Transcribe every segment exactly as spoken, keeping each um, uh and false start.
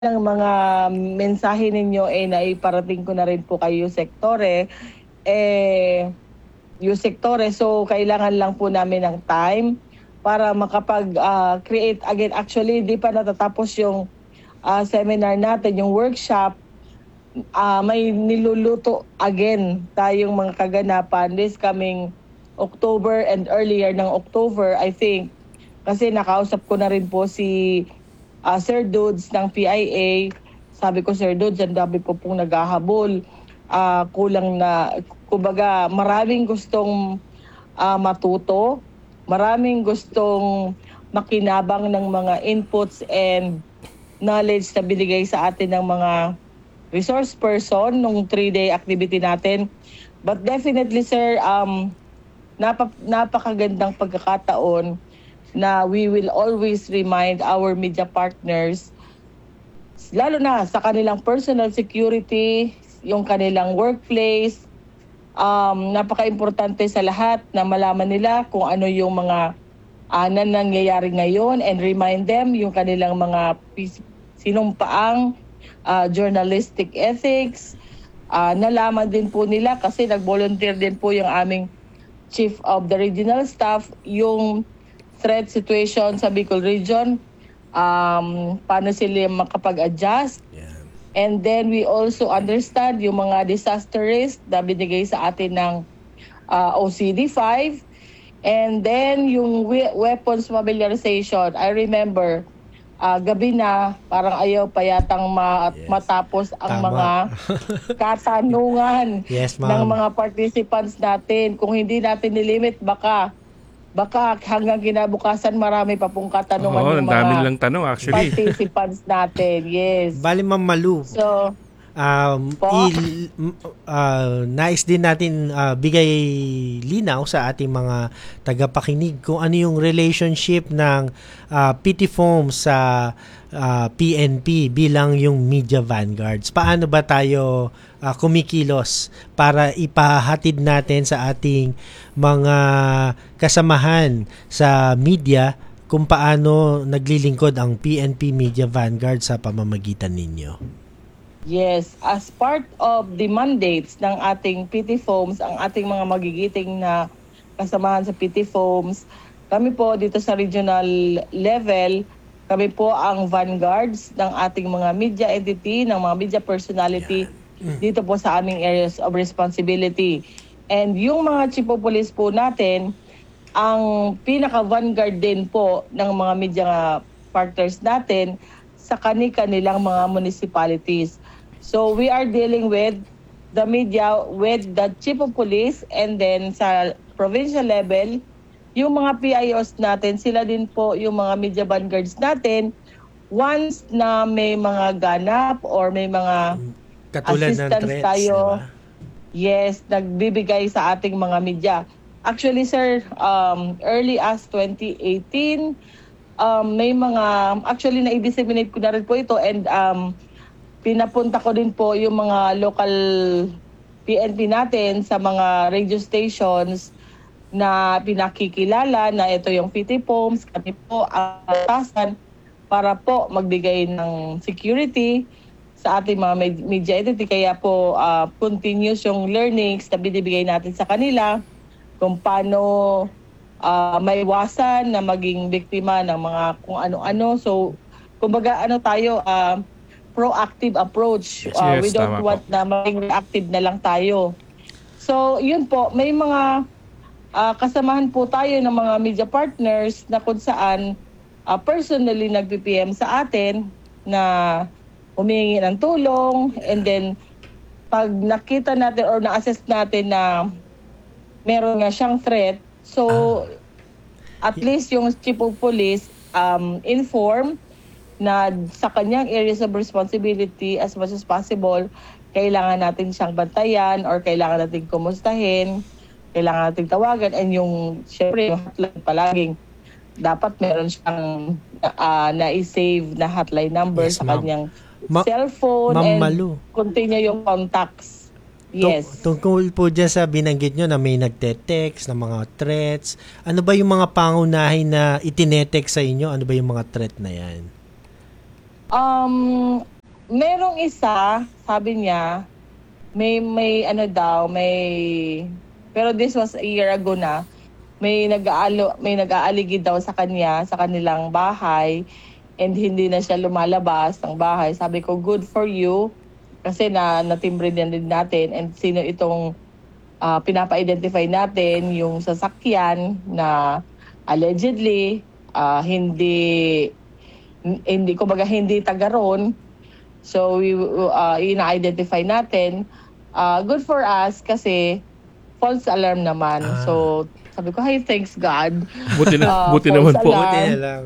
ng mga mensahe ninyo eh naiparating ko na rin po kayo sektore eh yung sektore, so kailangan lang po namin ng time para makapag-create uh, again. Actually, di pa natatapos yung uh, seminar natin, yung workshop. Uh, may niluluto again tayong mga kaganapan this coming October and earlier ng October, I think. Kasi nakausap ko na rin po si uh, Sir Dudes ng P I A. Sabi ko, Sir Dudes, ang dami po pong naghahabol. Uh, kulang na, kumbaga, maraming gustong uh, matuto, maraming gustong makinabang ng mga inputs and knowledge na binigay sa atin ng mga resource person nung three-day activity natin. But definitely, sir, um, nap- napakagandang pagkakataon na we will always remind our media partners, lalo na sa kanilang personal security, yung kanilang workplace. Um, napaka-importante sa lahat na malaman nila kung ano yung mga uh, na nangyayari ngayon and remind them yung kanilang mga sinumpaang uh, journalistic ethics. Uh, nalaman din po nila kasi nag-volunteer din po yung aming Chief of the Regional Staff yung threat situation sa Bicol Region, um, paano sila makapag-adjust. Yeah. And then we also understand yung mga disaster risk na binigay sa atin ng uh, O C D five. And then yung we- weapons familiarization, I remember uh, gabi na parang ayaw pa yatang ma- yes. matapos ang Tama. mga katanungan yes, ng mga participants natin. Kung hindi natin nilimit, baka baka hanggang kinabukasan marami pa pong katanungan Oo, ng ang mga dami lang tanong actually. participants natin. Yes. Bali, Ma'am Malu. So, um, il, uh, nais din natin uh, bigay linaw sa ating mga tagapakinig kung ano yung relationship ng uh, P T F O M sa uh, P N P bilang yung media vanguards. Paano ba tayo uh, kumikilos para ipahatid natin sa ating mga kasamahan sa media kung paano naglilingkod ang P N P Media Vanguard sa pamamagitan ninyo? Yes, as part of the mandates ng ating P T F O Ms, ang ating mga magigiting na kasamahan sa P T F O Ms, kami po dito sa regional level, kami po ang vanguards ng ating mga media entity, ng mga media personality dito po sa aming areas of responsibility. And yung mga chief of police po natin, ang pinaka-vanguard din po ng mga media partners natin sa kani-kanilang mga municipalities. So we are dealing with the media, with the chief of police, and then sa provincial level, yung mga P I Os natin, sila din po yung mga media vanguards natin. Once na may mga ganap or may mga katulad assistance ng threats, tayo, diba? Yes, nagbibigay sa ating mga media. Actually, sir, um, early as twenty eighteen, um, may mga, actually na-disseminate ko na rin po ito and um, pinapunta ko din po yung mga local P N P natin sa mga radio stations na pinakikilala na ito yung P T F O Ms, kami po ang atasan para po magbigay ng security sa ating mga media entity. Kaya po uh, continuous yung learnings na binibigay natin sa kanila kung paano uh, maiwasan na maging biktima ng mga kung ano-ano. So, kumbaga ano tayo, uh, proactive approach. Uh, yes, we don't want po na maging reactive na lang tayo. So, yun po, may mga uh, kasamahan po tayo ng mga media partners na kung saan uh, personally nag-P P M sa atin na humihingi ng tulong, and then pag nakita natin or na-assess natin na meron nga siyang threat, so ah. at least yung chief of police um, inform na sa kanyang areas of responsibility as much as possible, kailangan natin siyang bantayan or kailangan natin kumustahin, kailangan natin tawagan, and yung syempre yung hotline palaging dapat meron siyang uh, na-save na hotline number yes, sa ma'am. kanyang Ma- cellphone Ma'am and Malu, continue yung contacts. Yes. Tung- tungkol po dyan sa binanggit nyo na may nagte-text na mga threats, ano ba yung mga pangunahin na itinetext sa inyo? Ano ba yung mga threat na yan? Um, merong isa, sabi niya, may may ano daw, may pero this was a year ago na, may nag-aalo, may nag-aaligid daw sa kanya sa kanilang bahay and hindi na siya lumalabas ng bahay. Sabi ko, good for you kasi na natimbre din din natin and sino itong uh, pinapa-identify natin yung sasakyan na allegedly uh, hindi hindi ko baga hindi taga ron. So we uh, ina-identify natin. Uh, good for us kasi false alarm naman. Ah. So sabi ko, hey, thanks God. Buti na, Uh, buti false naman po. alarm. Buti na lang.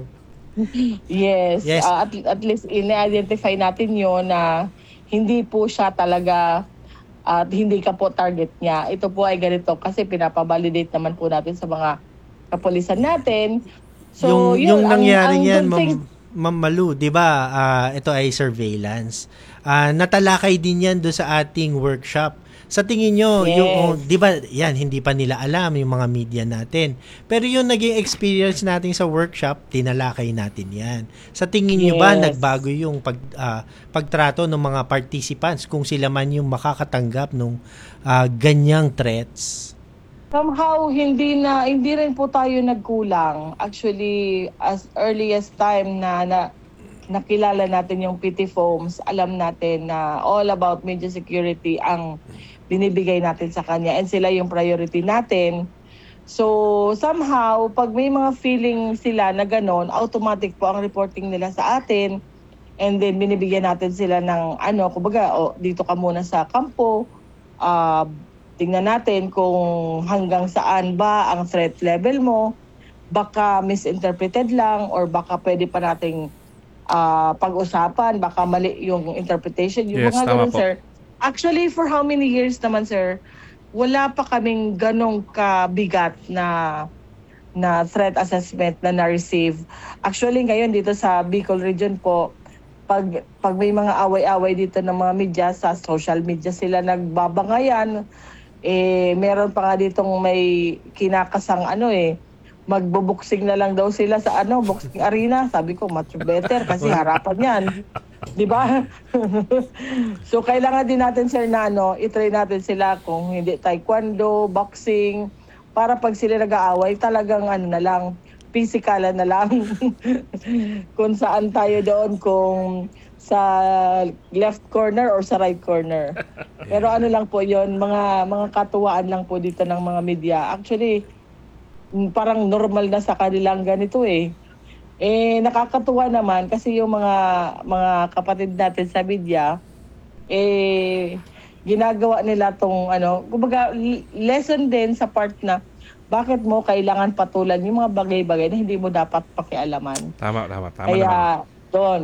Yes, Yes. uh, at, at least ina-identify natin yon na hindi po siya talaga at hindi ka po target niya. Ito po ay ganito kasi pinapabalidate naman po natin sa mga kapulisan natin. So, yung yun, yung ang- nangyari ang niyan, good Ma'am, thing- Ma'am Malu, 'di ba? ah, ito ay surveillance. Ah, natalakay din 'yan do sa ating workshop. Sa tingin nyo, Yes. yung, oh, di ba, yan, hindi pa nila alam yung mga media natin. Pero yung naging experience natin sa workshop, tinalakay natin yan. Sa tingin nyo ba, Yes. nagbago yung pag, ah, pagtrato ng mga participants kung sila man yung makakatanggap ng ah, ganyang threats? Somehow, hindi na hindi rin po tayo nagkulang. Actually, as early as time na, na nakilala natin yung P T Foams, alam natin na all about media security ang binibigay natin sa kanya and sila yung priority natin. So, somehow, pag may mga feeling sila na gano'n, automatic po ang reporting nila sa atin and then binibigyan natin sila ng ano, kumbaga, oh, dito ka muna sa kampo, uh, tingnan natin kung hanggang saan ba ang threat level mo, baka misinterpreted lang or baka pwede pa nating uh, pag-usapan, baka mali yung interpretation, yung Yes, mga tama ganun, po. sir. Actually, for how many years naman, sir, wala pa kaming ganong kabigat na na threat assessment na na-receive. Actually, ngayon dito sa Bicol region po, pag, pag may mga away-away dito ng mga media, sa social media sila nagbabangayan, eh, meron pa nga ditong may kinakasang ano eh, magbubuksing na lang daw sila sa ano, boxing arena. Sabi ko, much better kasi harapan yan. Di ba? So, kailangan din natin, sir, na ano, itry natin sila kung hindi taekwondo, boxing, para pag sila nag-aaway, talagang ano na lang, physikalan na lang. Kung saan tayo doon, kung sa left corner or sa right corner. Pero ano lang po yon, mga mga katuwaan lang po dito ng mga media. Actually, mm, parang normal na sa kanilang ganito eh. Eh nakakatuwa naman kasi yung mga mga kapatid natin sa media eh ginagawa nila tong ano, kumbaga l- lesson din sa part na bakit mo kailangan patulan yung mga bagay-bagay na hindi mo dapat pakialaman. Tama, tama, tama Kaya naman. doon.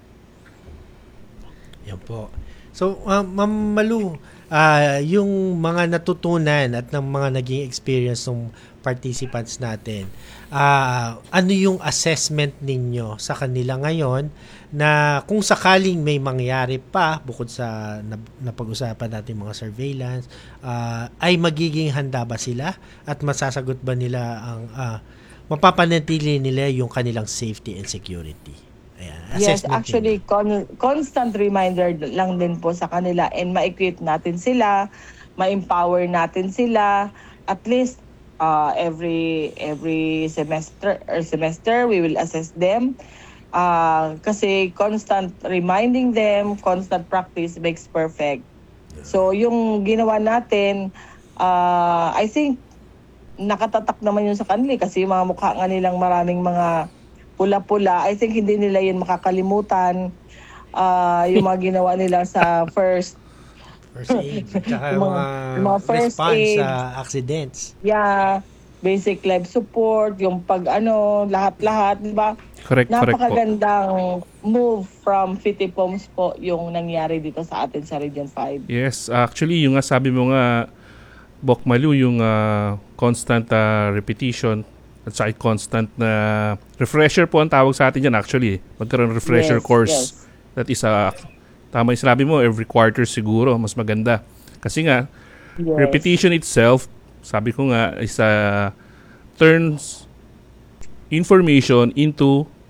Yan po. So, uh, Ma'am Malu, ah, yung mga natutunan at ng mga naging experience ng participants natin, ah, ano yung assessment ninyo sa kanila ngayon na kung sakaling may mangyari pa bukod sa nap- napag-usapan natin mga surveillance, ah, ay magiging handa ba sila at masasagot ba nila ang ah, mapapanatili nila yung kanilang safety and security? Ayan, Yes, assessment actually, con- constant reminder lang din po sa kanila and ma-equip natin sila, ma-empower natin sila. At least uh, every every semester or semester we will assess them. Uh, kasi constant reminding them, constant practice makes perfect. So yung ginawa natin, uh, I think nakatatak naman yun sa kanila kasi yung mga mukha nga nilang maraming mga pula-pula. I think hindi nila yun makakalimutan. Uh, yung mga ginawa nila sa first, First aid, tsaka Yung mga, mga- yung mga first response aid. sa accidents. yeah, basic life support, yung pag ano, lahat-lahat, di ba? Correct, correct po. Napakagandang move from Fitipoms po yung nangyari dito sa atin sa Region five. Yes, actually, yung nga sabi mo nga, Bok Malu, yung ah, constant ah, repetition at saka constant na refresher po ang tawag sa atin yan actually. Magkaroon ng refresher Yes, course. yes. That is, ah, tama yung sinabi mo, every quarter siguro, mas maganda. Kasi nga, Yes. repetition itself, sabi ko nga, is uh, turns information into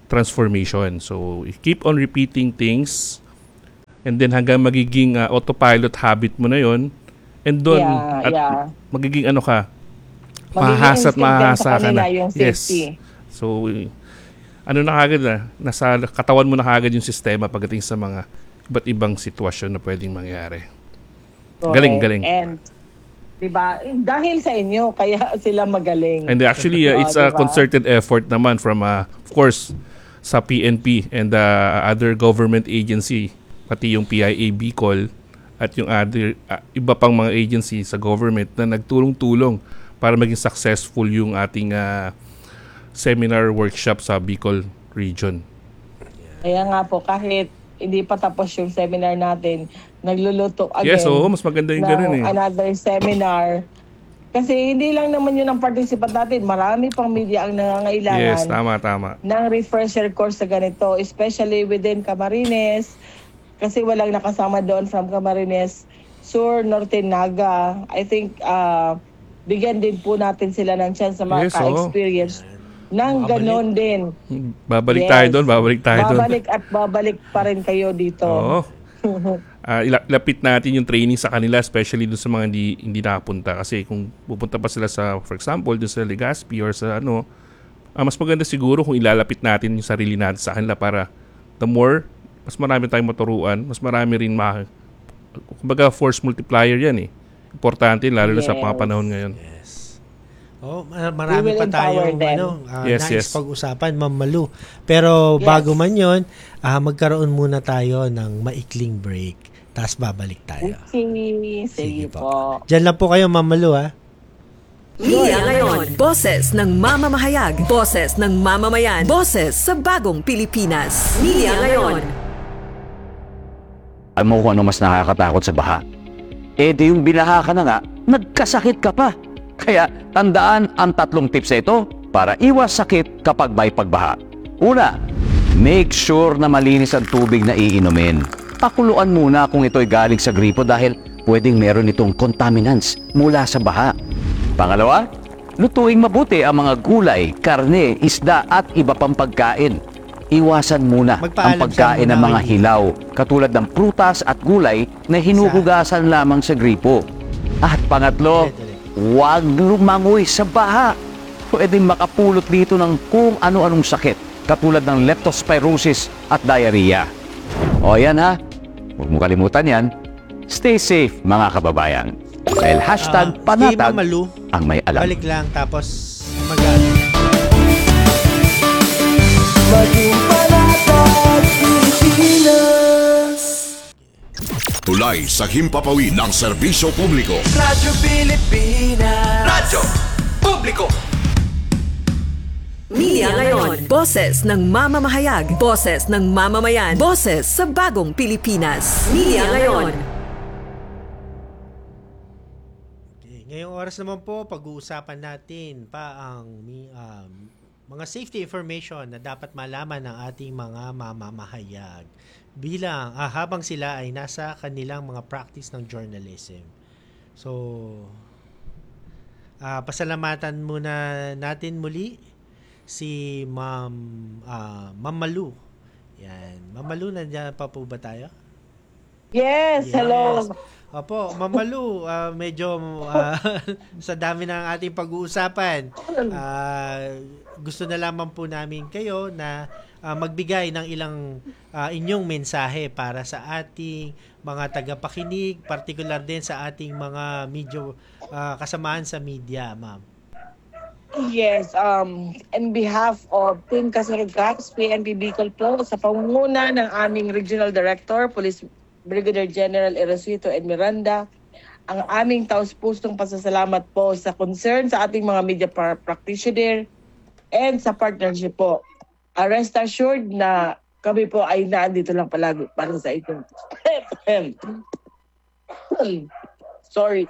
transformation. So, keep on repeating things and then hanggang magiging uh, autopilot habit mo na yon, and doon Yeah, at yeah. magiging ano ka, Magiging mahasa at instinct din mahasa sa ka kanila na. yung Yes. safety. So, eh, ano na kagad na, nasa katawan mo na kagad yung sistema pagdating sa mga iba't ibang sitwasyon na pwedeng mangyari. Correct. Galing, galing. And, diba, dahil sa inyo, kaya sila magaling. And actually, uh, Oo, it's a diba? concerted effort naman from, uh, of course, sa P N P and the other government agency, pati yung P I A Bicol at yung other, uh, iba pang mga agency sa government na nagtulong-tulong para maging successful yung ating uh, seminar workshop sa Bicol region. Kaya nga po, kahit hindi pa tapos yung seminar natin, nagluluto again. Yes, oo, mas maganda yung ng ganun eh. another seminar. Kasi hindi lang naman yun ang participant natin. Marami pang media ang nangangailangan Yes, tama, tama. ng refresher course sa ganito. Especially within Camarines. Kasi walang nakasama doon from Camarines Sur, Norte, Naga. I think uh, bigyan din po natin sila ng chance na Yes, oo. maka-experience ng ganon din. Babalik Yes. tayo doon, babalik tayo doon. Babalik at babalik pa rin kayo dito. Oo. Ah, ila- lapit natin yung training sa kanila, especially dun sa mga hindi hindi nakapunta, kasi kung pupunta pa sila sa, for example, dun sa Legazpi or sa ano, ah, mas maganda siguro kung ilalapit natin yung sarili natin sa kanila para the more, mas marami tayong maturuan, mas marami rin ma kumbaga force multiplier yan eh. Importante lalo na sa Yes. mga panahon ngayon. Yes. Oh, mar- marami We will pa tayong empower them. ano, ah, Yes, nais yes. pag-usapan, Ma'am Malu. Pero Yes. bago man 'yon, ah, magkaroon muna tayo ng maikling break. Tapos babalik tayo. Okay, sige po. Diyan lang po kayo, Ma'am Malu, ha? Media ngayon, boses ng mamamahayag, boses ng mamamayan, boses sa bagong Pilipinas. Media ngayon. Alam mo kung ano mas nakakatakot sa baha? Eh di yung binaha ka na nga, nagkasakit ka pa. Kaya tandaan ang tatlong tips na ito para iwas sakit kapag may pagbaha. Una, make sure na malinis ang tubig na iinumin. Pakuluan muna kung ito'y galing sa gripo dahil pwedeng meron itong contaminants mula sa baha. Pangalawa, lutuing mabuti ang mga gulay, karne, isda at iba pang pagkain. Iwasan muna ang Magpaalam pagkain siya ng muna mga kay- hilaw, katulad ng prutas at gulay na hinuhugasan lamang sa gripo. At pangatlo, huwag lumangoy sa baha. Pwedeng makapulot dito ng kung ano-anong sakit, katulad ng leptospirosis at diarrhea. O yan ha, huwag mo kalimutan yan. Stay safe mga kababayan. Dahil hashtag Ah, sige, panatag Ma'am Malu. ang may alam. Balik lang, tapos mag Maging panatag Pilipinas. Tulay sa himpapawid ng serbisyo publiko. Radyo Pilipinas. Radyo Publiko. Media ngayon, boses ng mamamahayag, boses ng mamamayan, boses sa bagong Pilipinas. Media ngayon. Okay, ngayong oras naman po, pag-uusapan natin pa ang mi- um, mga safety information na dapat malaman ng ating mga mamamahayag bilang ah, habang sila ay nasa kanilang mga practice ng journalism. So, ah, pasalamatan muna natin muli si Ma'am ah, Ma'am Malu. Yan. Ma'am Malu, nandiyan pa po ba tayo? Yes, hello. Opo, Ma'am Malu, ah, medyo ah, sa dami ng ating pag-uusapan, ah, gusto na lamang po namin kayo na ah, magbigay ng ilang ah, inyong mensahe para sa ating mga tagapakinig, particular din sa ating mga medyo ah, kasamaan sa media, ma'am. Yes, um, in behalf of Team Kasunod Caps, P N P Bicol po, sa pangunguna ng aming Regional Director, Police Brigadier General Erosito and Miranda, ang aming taus-pusong pasasalamat po sa concern sa ating mga media par- practitioner and sa partnership po. Uh, rest assured na kami po ay naandito lang palagi para sa inyong sorry.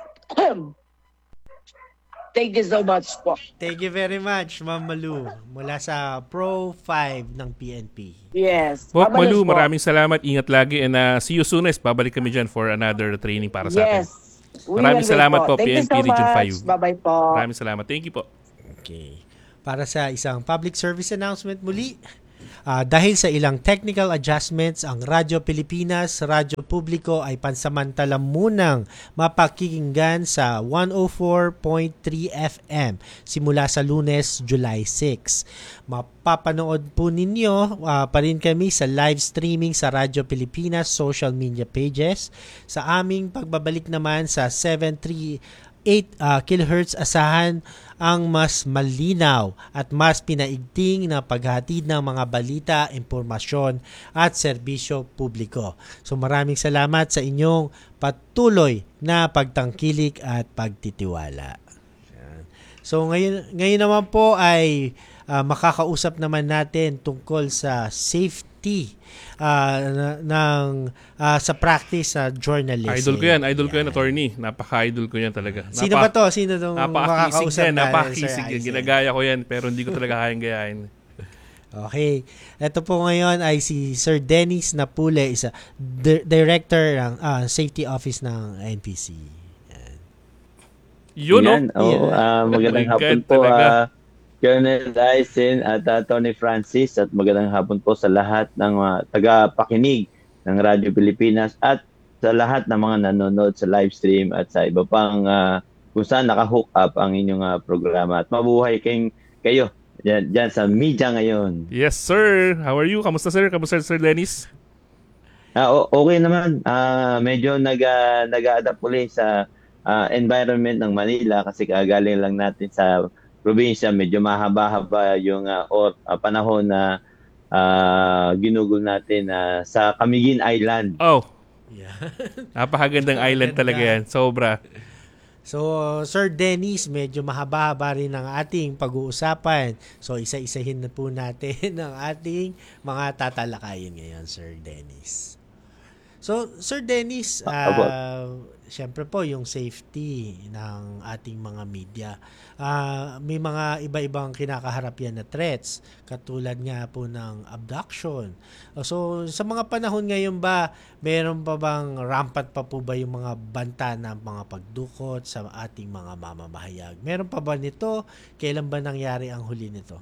Thank you so much po. Thank you very much, Ma'am Malu, mula sa Pro five ng P N P. Yes. Bok Mabalos Malu, po. maraming salamat. Ingat lagi and uh, see you soonest. Babalik kami dyan for another training para sa atin. Yes. We Maraming will wait salamat po, Thank you P N P so Region much. five. Bye-bye po. Maraming salamat. Thank you po. Okay. Para sa isang public service announcement muli, Ah, dahil sa ilang technical adjustments, ang Radyo Pilipinas, Radyo Publiko ay pansamantala munang mapakikinggan sa one oh four point three F M simula sa Lunes, July six. Mapapanood po ninyo ah, pa rin kami sa live streaming sa Radyo Pilipinas social media pages. Sa aming pagbabalik naman sa seven three eight uh, kilohertz, asahan ang mas malinaw at mas pinaigting na paghatid ng mga balita, impormasyon at serbisyo publiko. So maraming salamat sa inyong patuloy na pagtangkilik at pagtitiwala. Yan. So ngayon, ngayon naman po ay uh, makakausap naman natin tungkol sa safety uh, ng uh, sa practice sa uh, journalism. Idol ko yan, idol ko yan, attorney. Napaka-idol ko yan talaga. Sino ba to? Sino itong napaka-kisig makakausap yan, natin, napaka-kisig yan. Ginagaya ko yan, pero hindi ko talaga kayang gayahin. Okay. Ito po ngayon ay si Sir Dennis Napule, isa di- director ng uh, safety office ng N P C. Yan. Yun, no? Yan, oh, uh, magandang Oh my hapon God, po, talaga. uh, Colonel Dyson at uh, Tony Francis, at magandang hapon po sa lahat ng uh, taga-pakinig ng Radyo Pilipinas at sa lahat ng mga nanonood sa live stream at sa iba pang uh, kung saan naka-hook up ang inyong uh, programa. At mabuhay kayong, kayo dyan, dyan sa media ngayon. Yes, sir. How are you? Kamusta, sir? Kamusta, Sir Dennis? Ah, o- okay naman. Ah, medyo nag uh, nag-adapt ulit sa uh, environment ng Manila kasi kagaling lang natin sa probinsya. Medyo mahaba-haba yung uh, or, uh, panahon na uh, ginugol natin uh, sa Camiguin Island. Oh, Yeah. napakagandang island talaga yan. Sobra. So, Sir Dennis, medyo mahaba-haba rin ang ating pag-uusapan. So, isa-isahin na po natin ang ating mga tatalakayin ngayon, Sir Dennis. So, Sir Dennis, uh, siyempre po yung safety ng ating mga media. Uh, may mga iba-ibang kinakaharap yan na threats, katulad nga po ng abduction. So, sa mga panahon ngayon ba, meron pa bang rampant pa po ba yung mga banta ng mga pagdukot sa ating mga mamamahayag? Meron pa ba nito? Kailan ba nangyari ang huli nito?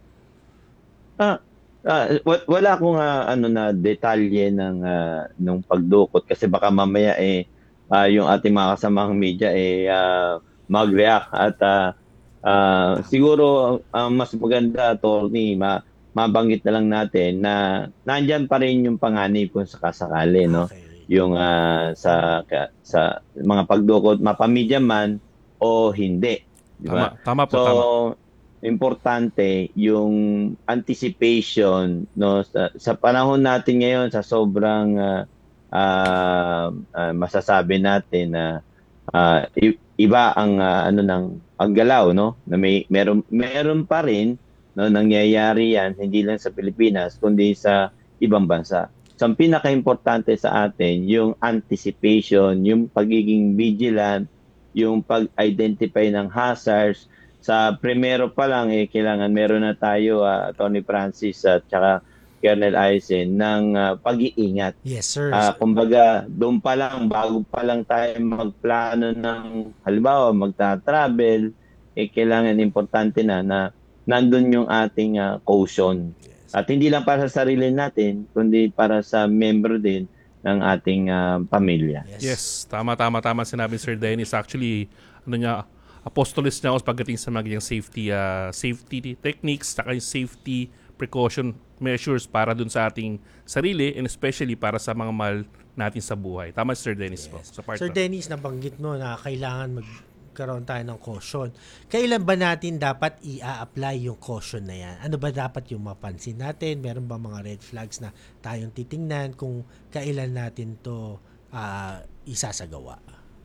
Ah, ah, wa- wala akong ah, ano na detalye ng ah, nung pagdukot kasi baka mamaya eh ah, yung ating mga kasamang media eh ah, mag-react at ah, ah, siguro ah, mas maganda, attorney, ma mabanggit na lang natin na nandyan pa rin yung panganib kung sakasakali, no? Okay. Yung ah, sa ka- sa mga pagdukot, mapamedya man o hindi, di ba? Tama, tama po, So, tama. importante yung anticipation, no, sa, sa panahon natin ngayon, sa sobrang ah, ah, ah, masasabi natin na ah, i- iba ang ah, ano ng ang galaw, no, na may meron meron pa rin, no, nangyayari yan hindi lang sa Pilipinas kundi sa ibang bansa. So, ang pinaka-importante sa atin yung anticipation, yung pagiging vigilant, yung pag-identify ng hazards. Sa primero pa lang, eh, kailangan meron na tayo, uh, Tony Francis at saka Colonel Eisen, ng uh, pag-iingat. Yes, sir. Ah, kumbaga, doon pa lang, bago pa lang tayo magplano ng, halimbawa, magta-travel, eh, kailangan importante na na nandun yung ating uh, caution. At hindi lang para sa sarili natin, kundi para sa member din ng ating uh, pamilya. Yes, tama, tama, tama sinabi Sir Dennis. Actually, ano niya, apostolis niya ako pagdating sa mga safety uh, safety techniques, saka yung safety precaution measures para dun sa ating sarili and especially para sa mga mahal natin sa buhay. Tama, Sir Dennis po. Sa part Sir na. Dennis, nabanggit mo na kailangan magkaroon tayo ng caution. Kailan ba natin dapat i-apply yung caution na yan? Ano ba dapat yung mapansin natin? Meron ba mga red flags na tayong titingnan kung kailan natin to uh, isasagawa?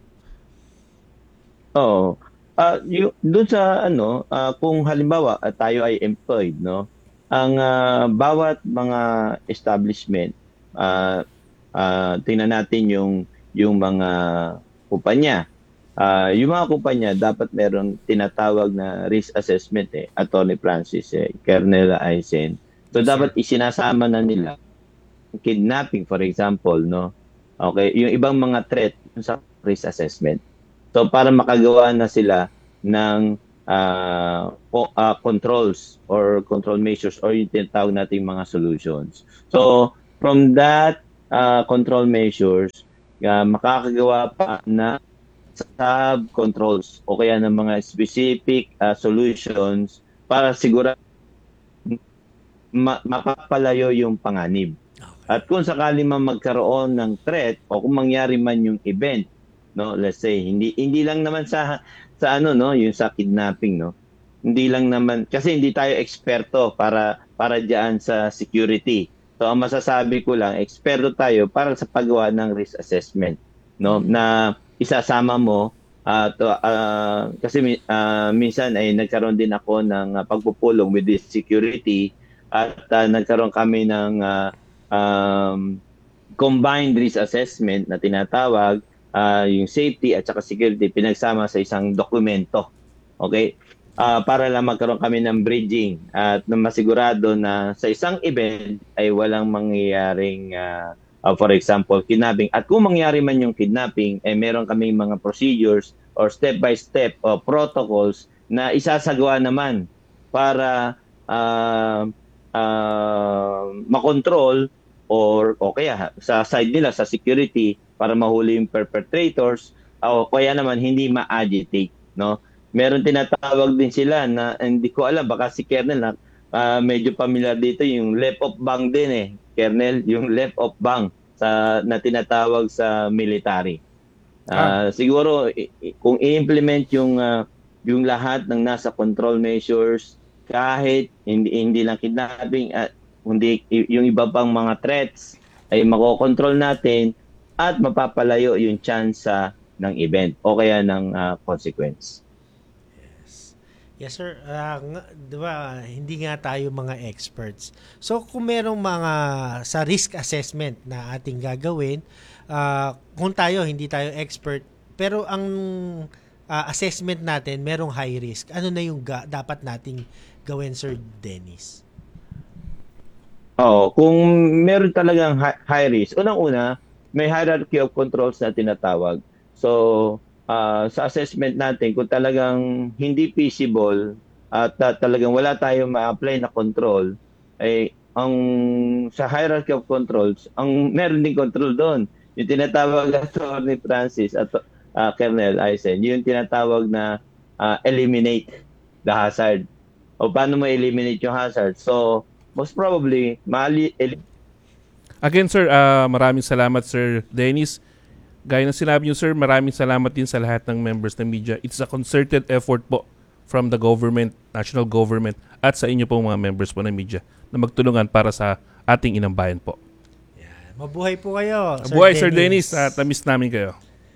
Oo. Ah, yung doon sa ano, ah, kung halimbawa ah, tayo ay employed, no? Ang ah, bawat mga establishment, ah ah, tingnan natin yung yung mga kumpanya. Ah, yung mga kumpanya dapat meron tinatawag na risk assessment, eh, Attorney Francis, eh, Colonel Eisen. So dapat isinasama na nila kidnapping, for example, no? Okay, yung ibang mga threat sa risk assessment. So para makagawa na sila ng uh, co- uh, controls or control measures or yung tinatawag nating mga solutions. So, from that uh, control measures, uh, makakagawa pa na sub-controls o kaya ng mga specific uh, solutions para siguro ma- mapapalayo yung panganib. At kung sakali man magkaroon ng threat o kung mangyari man yung event, no, let's say hindi hindi lang naman sa sa ano no, yung sa kidnapping no. Hindi lang naman kasi hindi tayo eksperto para para diyan sa security. So ang masasabi ko lang, eksperto tayo para sa paggawa ng risk assessment, no, na isasama mo uh, to, uh, kasi uh, minsan ay nagkaroon din ako ng uh, pagpupulong with this security at uh, nagkaroon kami ng uh, um, combined risk assessment na tinatawag, uh, yung safety at saka security pinagsama sa isang dokumento. Okay? Uh, para lang magkaroon kami ng bridging at na masigurado na sa isang event ay walang mangyayaring uh, uh, for example, kidnapping. At kung mangyari man yung kidnapping, eh meron kaming mga procedures or step-by-step uh, protocols na isasagawa naman para uh, uh, makontrol or o kaya sa side nila sa security para mahuli yung perpetrators o kaya naman hindi ma-agitate, no? Meron tinatawag din sila na hindi ko alam baka si Kernel na uh, medyo familiar dito yung left of bank din eh, Kernel, yung left of bank sa na tinatawag sa military. Uh, ah. Siguro i- i- kung i-implement yung uh, yung lahat ng nasa control measures kahit hindi hindi lang kidnapping at hindi yung iba pang mga threats ay makokontrol natin at mapapalayo yung chance ng event o kaya ng uh, consequence. Yes. Yes sir, uh, nga, 'di ba hindi nga tayo mga experts. So kung merong mga sa risk assessment na ating gagawin, uh, kung tayo hindi tayo expert pero ang uh, assessment natin merong high risk, ano na yung ga- dapat nating gawin, Sir Dennis? Oh, kung meron talagang high risk, unang-una, may hierarchy of controls na tinatawag. So, uh, sa assessment natin, kung talagang hindi feasible at uh, talagang wala tayong ma-apply na control, ay ang sa hierarchy of controls, ang meron din control doon. Yung tinatawag na Attorney Francis at uh, Kernel Eisen, yung tinatawag na uh, eliminate the hazard. O paano mo eliminate yung hazard? So, most probably, mali... Again, sir, uh, maraming salamat, Sir Dennis. Gaya ng sinabi niyo, sir, maraming salamat din sa lahat ng members ng media. It's a concerted effort po from the government, national government, at sa inyo pong mga members po ng media na magtulungan para sa ating inang bayan po. Yan. Mabuhay po kayo, Sir Mabuhay, Dennis. Sir Dennis. At na-miss namin kayo.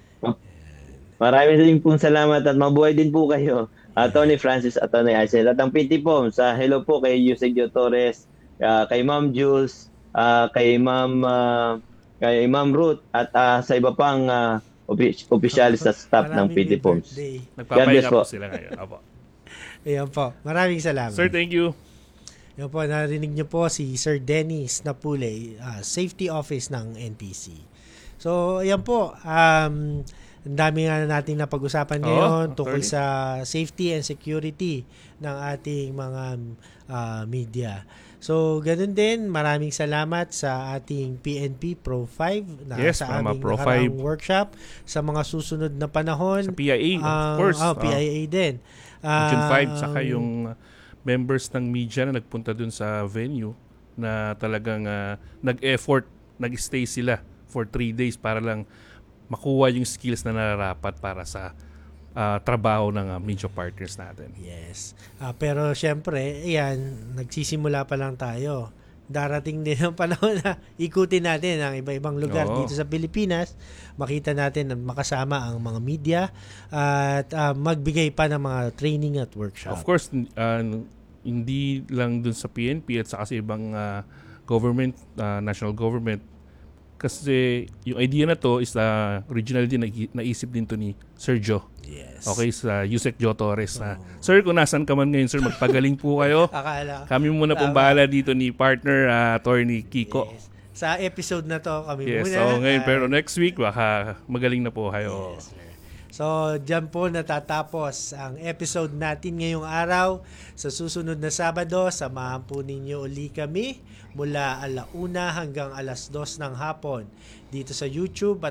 Maraming din pong salamat at mabuhay din po kayo. Attorney Francis, Attorney Eisen, at ang P T po sa hello po kay Eusebio Torres, uh, kay Ma'am Jules, uh, kay Ma'am uh, kay Ma'am Ruth at uh, sa iba pang uh, opisyal sa staff ng P T P O M S. Nagpapahinga po sila ngayon. Apo. Ayan po. Maraming salamat. Sir, thank you. Ayan po, narinig niyo po si Sir Dennis Napule, uh, Safety Office ng N P C. So, ayan po. Um, Ang dami nga natin na pag-usapan ngayon oh, tungkol sa safety and security ng ating mga uh, media. So, ganun din, maraming salamat sa ating P N P Pro five na yes, sa aming Pro nakaraang workshop sa mga susunod na panahon. Sa P I A, uh, of course. Oh, P I A uh, din. Uh, June five, saka yung members ng media na nagpunta dun sa venue na talagang uh, nag-effort, nag-stay sila for three days para lang makuha yung skills na nararapat para sa uh, trabaho ng uh, media partners natin. Yes. Uh, pero syempre, ayan, nagsisimula pa lang tayo. Darating din ang panahon na ikutin natin ang iba-ibang lugar Oo. dito sa Pilipinas. Makita natin na makasama ang mga media at uh, magbigay pa ng mga training at workshop. Of course, uh, hindi lang dun sa P N P at sa kasi ibang uh, government, uh, national government. Kasi yung idea na to is uh, originally din na- naisip din to ni Sir Joe. Yes. Okay, sa Yusek Joe Torres. Na, sir, kung nasan ka man ngayon, sir, magpagaling po kayo. Akala. Kami muna pong bahala dito ni partner, uh, Attorney Kiko. Yes. Sa episode na to, kami yes, muna. so ngayon, pero next week, baka magaling na po kayo. Yes, sir. So, dyan po natatapos ang episode natin ngayong araw. Sa susunod na Sabado, samahan po ninyo uli kami mula alauna hanggang alas dos ng hapon dito sa YouTube